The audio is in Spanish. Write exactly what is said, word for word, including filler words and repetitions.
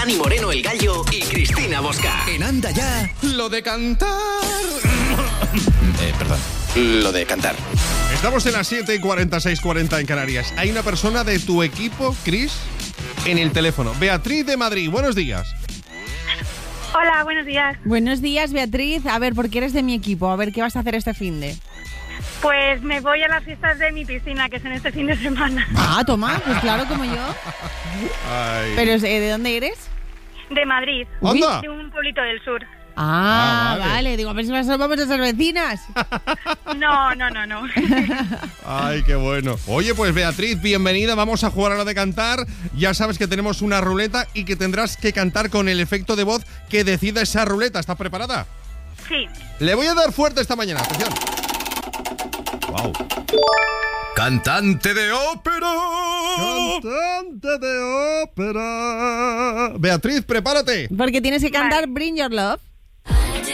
Dani Moreno el Gallo y Cristina Bosca. En Anda Ya, Lo de cantar. eh, perdón, lo de cantar. Estamos en las siete y cuarenta, seis y cuarenta en Canarias. Hay una persona de tu equipo, Cris, en el teléfono. Beatriz de Madrid, buenos días. Hola, buenos días. Buenos días, Beatriz. A ver, ¿por qué eres de mi equipo? A ver, ¿qué vas a hacer este finde? Pues me voy a las fiestas de mi piscina, que son este fin de semana. Ah, toma, pues claro, como yo. Ay. Pero, eh, ¿de dónde eres? De Madrid. ¡Anda! De un pueblito del sur. Ah, Ah, vale. vale. Digo, a ver si nos vamos a ser vecinas. No, no, no, no. Ay, qué bueno. Oye, pues Beatriz, bienvenida. Vamos a jugar a lo de cantar. Ya sabes que tenemos una ruleta y que tendrás que cantar con el efecto de voz que decida esa ruleta. ¿Estás preparada? Sí. Le voy a dar fuerte esta mañana. Atención. Wow. Cantante de ópera. Cantante de ópera. Beatriz, prepárate. Porque tienes que cantar Vale. Bring Your Love.